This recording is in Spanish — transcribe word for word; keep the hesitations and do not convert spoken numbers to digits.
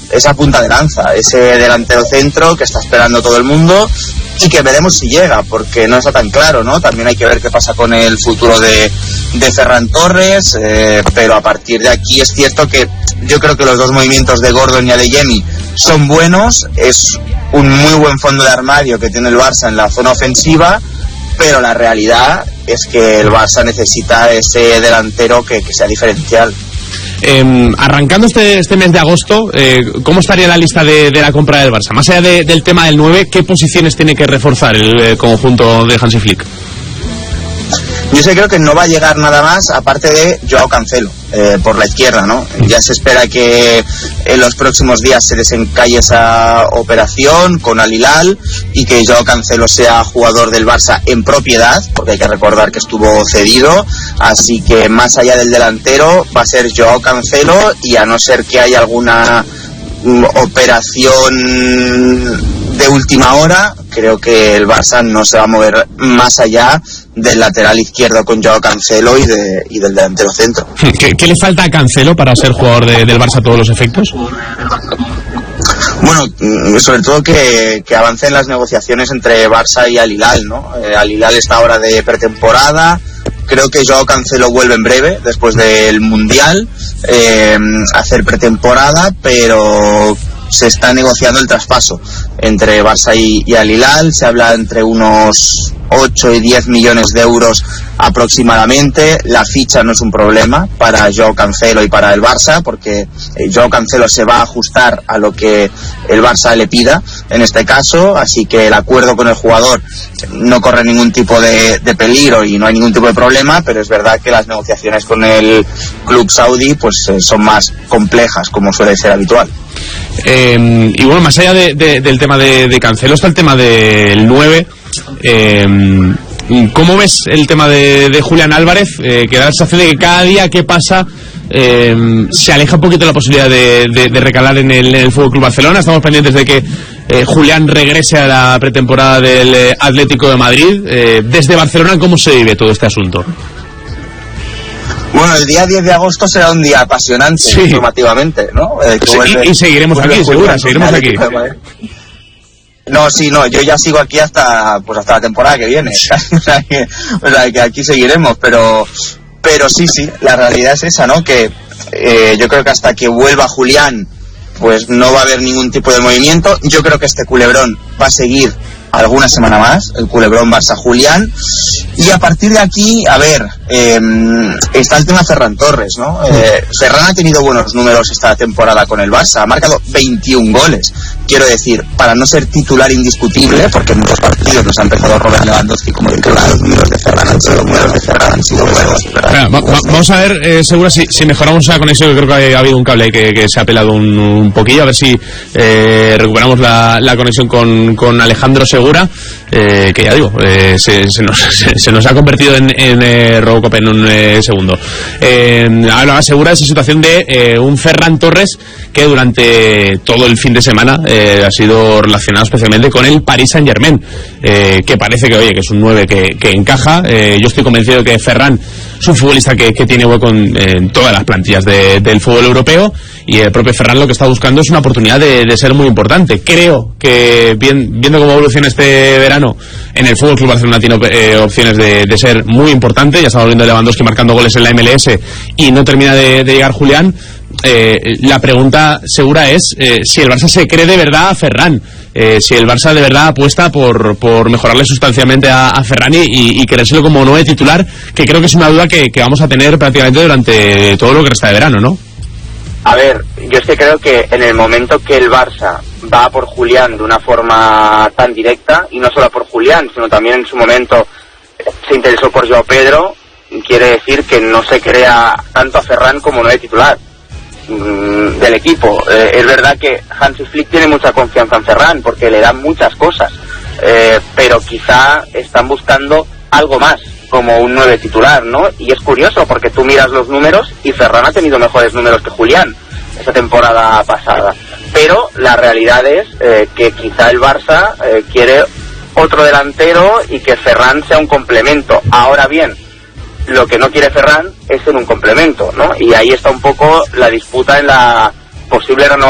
esa punta de lanza, ese delantero centro que está esperando todo el mundo y que veremos si llega, porque no está tan claro, ¿no? También hay que ver qué pasa con el futuro de, de Ferran Torres, eh, pero a partir de aquí es cierto que yo creo que los dos movimientos de Gordon y Adeyemi son buenos, es un muy buen fondo de armario que tiene el Barça en la zona ofensiva, pero la realidad es que el Barça necesita ese delantero que, que sea diferencial. Eh, arrancando este, este mes de agosto, eh, ¿cómo estaría la lista de, de la compra del Barça? Más allá de, del tema del nueve, ¿qué posiciones tiene que reforzar el eh, conjunto de Hansi Flick? Yo sé, creo que no va a llegar nada más aparte de Joao Cancelo, eh, por la izquierda, ¿no? Ya se espera que en los próximos días se desencalle esa operación con Al Hilal y que Joao Cancelo sea jugador del Barça en propiedad, porque hay que recordar que estuvo cedido, así que más allá del delantero va a ser Joao Cancelo, y a no ser que haya alguna mm, operación de última hora, creo que el Barça no se va a mover más allá del lateral izquierdo con Joao Cancelo y, de, y del delantero centro. ¿Qué, ¿Qué le falta a Cancelo para ser jugador de, del Barça a todos los efectos? Bueno, sobre todo que, que avancen las negociaciones entre Barça y Al Hilal, ¿no? Eh, Al Hilal está ahora de pretemporada. Creo que Joao Cancelo vuelve en breve, después del Mundial, eh, a hacer pretemporada, pero se está negociando el traspaso entre Barça y, y Al Hilal. Se habla entre unos ocho y diez millones de euros aproximadamente. La ficha no es un problema para Joao Cancelo y para el Barça, porque eh, Joao Cancelo se va a ajustar a lo que el Barça le pida en este caso, así que el acuerdo con el jugador no corre ningún tipo de, de peligro y no hay ningún tipo de problema, pero es verdad que las negociaciones con el club saudí pues eh, son más complejas, como suele ser habitual. Eh, y bueno, más allá de, de, del tema de, de Cancelo está el tema del nueve. Eh, ¿Cómo ves el tema de, de Julián Álvarez? Eh, que da la sensación de que cada día que pasa eh, se aleja un poquito la posibilidad de, de, de recalar en el, en el F C Barcelona. Estamos pendientes de que eh, Julián regrese a la pretemporada del eh, Atlético de Madrid. Eh, desde Barcelona, ¿cómo se vive todo este asunto? Bueno, el día diez de agosto será un día apasionante, sí, informativamente, ¿no? Eh, sí, vuelve, y, y seguiremos aquí, seguro, seguiremos aquí. No, sí, no, yo ya sigo aquí hasta pues hasta la temporada que viene. O sea, que, o sea, que aquí seguiremos, pero pero sí, sí, la realidad es esa, ¿no? Que eh, yo creo que hasta que vuelva Julián, pues no va a haber ningún tipo de movimiento. Yo creo que este culebrón va a seguir alguna semana más, el culebrón Barça-Julián, y a partir de aquí, a ver, eh, está el tema Ferran Torres, ¿no? Eh, Ferran ha tenido buenos números esta temporada con el Barça, ha marcado veintiún goles, quiero decir, para no ser titular indiscutible, porque en muchos partidos nos ha empezado Robert Lewandowski como titular, los números de Ferran han sido números de Ferran han sido buenos. Bueno, va, va, vamos a ver, eh, Segura, si, si mejoramos la conexión, que creo que ha, ha habido un cable que, que se ha pelado un, un poquillo, a ver si eh, recuperamos la, la conexión con, con Alejandro Segura, eh, que ya digo, eh, se, se, nos, se, se nos ha convertido en, en eh, Robocop en un eh, segundo. Eh, ahora asegura esa situación de eh, un Ferran Torres que durante todo el fin de semana eh, ha sido relacionado especialmente con el Paris Saint-Germain, eh, que parece que, oye, que es un nueve que, que encaja. Eh, yo estoy convencido de que Ferran es un futbolista que, que tiene hueco en, en todas las plantillas de, del fútbol europeo, y el propio Ferran lo que está buscando es una oportunidad de, de ser muy importante. Creo que bien, viendo cómo evoluciona este verano en el Fútbol Club Barcelona tiene eh, opciones de, de ser muy importante. Ya estamos viendo a Lewandowski marcando goles en la M L S y no termina de, de llegar Julián. Eh, la pregunta segura es eh, si el Barça se cree de verdad a Ferran, eh, si el Barça de verdad apuesta por, por mejorarle sustancialmente a, a Ferran y, y querérselo como nueve titular, que creo que es una duda que, que vamos a tener prácticamente durante todo lo que resta de verano, ¿no? A ver, yo es que creo que en el momento que el Barça va por Julián de una forma tan directa, y no solo por Julián, sino también en su momento se interesó por Joao Pedro, quiere decir que no se crea tanto a Ferran como nueve titular mmm, del equipo. Eh, es verdad que Hansi Flick tiene mucha confianza en Ferran porque le dan muchas cosas, eh, pero quizá están buscando algo más, como un nueve titular, ¿no? Y es curioso porque tú miras los números y Ferran ha tenido mejores números que Julián esta temporada pasada, pero la realidad es eh, que quizá el Barça eh, quiere otro delantero y que Ferran sea un complemento. Ahora bien, lo que no quiere Ferran es ser un complemento, ¿no? Y ahí está un poco la disputa en la posible renovación